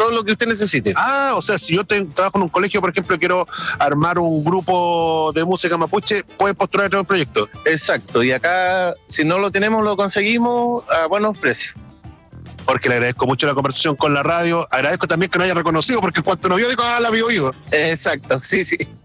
todo lo que usted necesite. O sea, si yo trabajo en un colegio, por ejemplo, quiero armar un grupo de música mapuche, puede postular a un proyecto. Exacto, y acá, si no lo tenemos, lo conseguimos a buenos precios. Porque le agradezco mucho la conversación con la radio. Agradezco también que no haya reconocido, porque cuando nos vio dijo, la vio oído. Exacto, sí.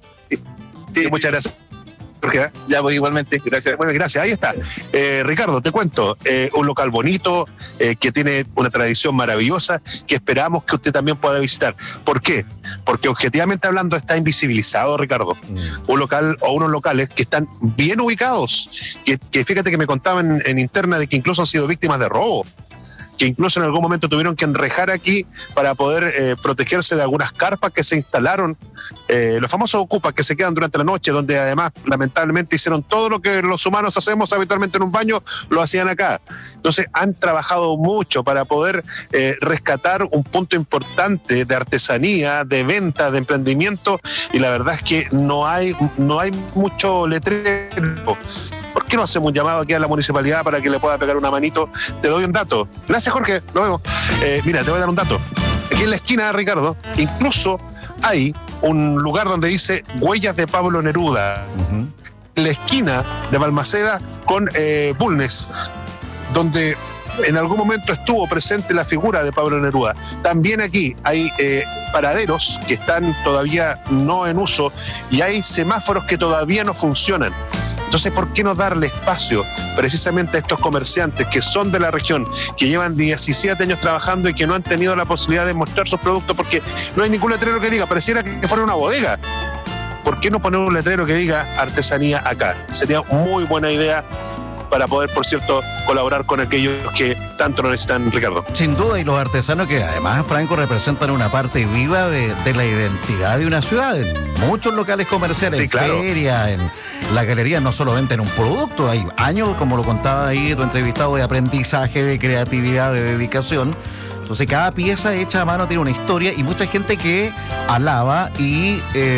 Sí, muchas gracias. Jorge. Ya, pues igualmente, gracias. Bueno, gracias, ahí está. Ricardo, te cuento, un local bonito, que tiene una tradición maravillosa, que esperamos que usted también pueda visitar. ¿Por qué? Porque objetivamente hablando está invisibilizado, Ricardo. Un local o unos locales que están bien ubicados, que fíjate que me contaban en interna de que incluso han sido víctimas de robo, que incluso en algún momento tuvieron que enrejar aquí para poder protegerse de algunas carpas que se instalaron, los famosos ocupas que se quedan durante la noche, donde además lamentablemente hicieron todo lo que los humanos hacemos habitualmente en un baño, lo hacían acá. Entonces han trabajado mucho para poder rescatar un punto importante de artesanía, de venta, de emprendimiento, y la verdad es que no hay mucho letrero. ¿Por qué no hacemos un llamado aquí a la municipalidad para que le pueda pegar una manito? Te doy un dato. Gracias, Jorge. Lo vemos. Mira, te voy a dar un dato. Aquí en la esquina, Ricardo, incluso hay un lugar donde dice Huellas de Pablo Neruda. En la esquina de Balmaceda con Bulnes, donde en algún momento estuvo presente la figura de Pablo Neruda. También aquí hay paraderos que están todavía no en uso y hay semáforos que todavía no funcionan. Entonces, ¿por qué no darle espacio precisamente a estos comerciantes que son de la región, que llevan 17 años trabajando y que no han tenido la posibilidad de mostrar sus productos porque no hay ningún letrero que diga, pareciera que fuera una bodega? ¿Por qué no poner un letrero que diga artesanía acá? Sería muy buena idea para poder, por cierto, colaborar con aquellos que tanto lo necesitan, Ricardo. Sin duda, y los artesanos que además, Franco, representan una parte viva de la identidad de una ciudad. En muchos locales comerciales, sí, claro. Ferias, en la galería no solo venden un producto, hay años, como lo contaba ahí tu entrevistado, de aprendizaje, de creatividad, de dedicación. Entonces cada pieza hecha a mano tiene una historia y mucha gente que alaba y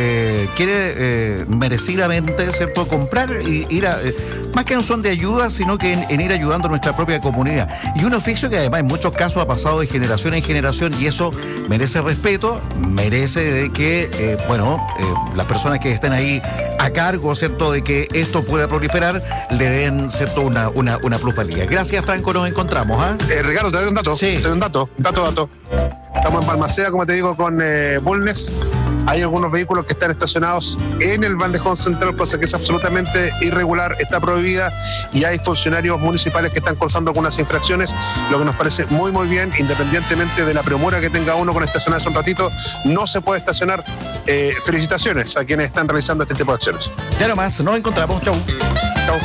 quiere merecidamente, ¿cierto?, comprar y ir a... más que no son de ayuda, sino que en ir ayudando a nuestra propia comunidad. Y un oficio que además en muchos casos ha pasado de generación en generación y eso merece respeto, merece de que, las personas que estén ahí a cargo, ¿cierto?, de que esto pueda proliferar, le den, ¿cierto?, una plusvalía. Gracias, Franco, nos encontramos, ¿ah? Ricardo, te doy un dato. Sí. Te doy un dato. Estamos en Balmaceda, como te digo, con Bulnes. Hay algunos vehículos que están estacionados en el bandejón central, cosa que es absolutamente irregular, está prohibida, y hay funcionarios municipales que están cursando algunas infracciones, lo que nos parece muy, muy bien, independientemente de la premura que tenga uno con estacionarse un ratito, no se puede estacionar. Felicitaciones a quienes están realizando este tipo de acciones. Ya nomás, nos encontramos. Chau. Chau.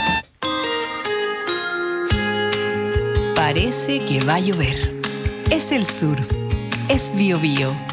Parece que va a llover. Es el sur. Es Bío Bío.